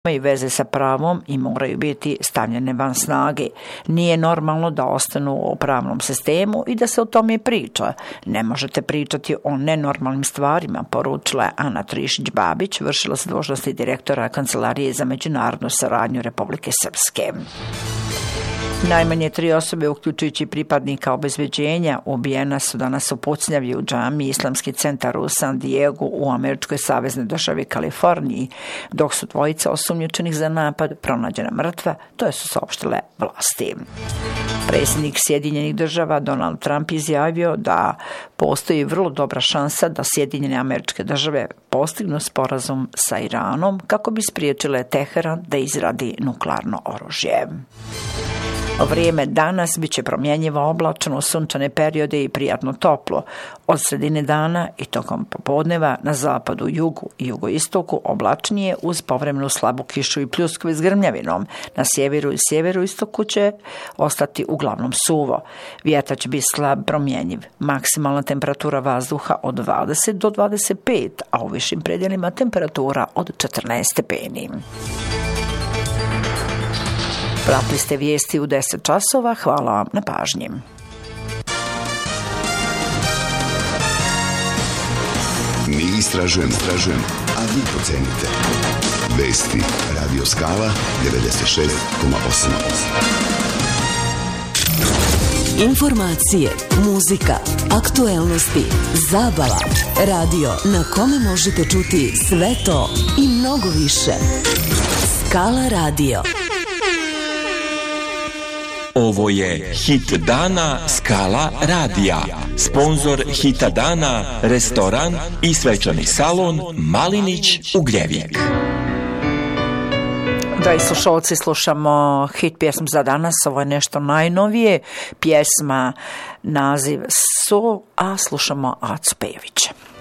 imaju veze sa pravom i moraju biti stavljene van snage. Nije normalno da ostanu u pravnom sistemu i da se o tome priča. Ne možete pričati o nenormalnim stvarima, poručila je Ana Trišić-Babić, vršilac dužnosti direktora Kancelarije za međunarodnu saradnju Republike Srpske. Najmanje 3 osobe, uključujući pripadnika obezbeđenja, ubijena su danas u pucnjavi u džamiji Islamski centar u San Diegu u američkoj saveznoj državi Kaliforniji, dok su 2 osumnjičenih za napad pronađena mrtva, to su saopštile vlasti. Predsjednik Sjedinjenih država Donald Trump izjavio da postoji vrlo dobra šansa da Sjedinjene Američke Države postignu sporazum sa Iranom kako bi spriječile Teheran da izradi nuklearno oružje. Vrijeme danas bit će promjenjivo, oblačno, sunčane periode i prijatno toplo. Od sredine dana i tokom popodneva na zapadu, jugu i jugoistoku oblačnije uz povremenu slabu kišu i pljusku s grmljavinom. Na sjeveru i sjeveroistoku će ostati uglavnom suvo. Vjetar će biti slab, promjenjiv. Maksimalna temperatura vazduha od 20 do 25, a u višim predjelima temperatura od 14 stepeni. Pratili ste vijesti u 10 časova. Hvala vam na pažnji. Mi istražujemo, a vi procenite. Vesti Radio Skala 96,8. Informacije, muzika, aktuelnosti, zabava, radio na kome možete čuti sve to i mnogo više. Skala Radio. Ovo je Hit dana Skala radija. Sponzor Hita dana, restoran i svečani salon Malinić Ugljevik. Da, i slušalci, slušamo hit pjesmu za danas. Ovo je nešto najnovije. Pjesma, naziv Su, a slušamo Acu Pejovića.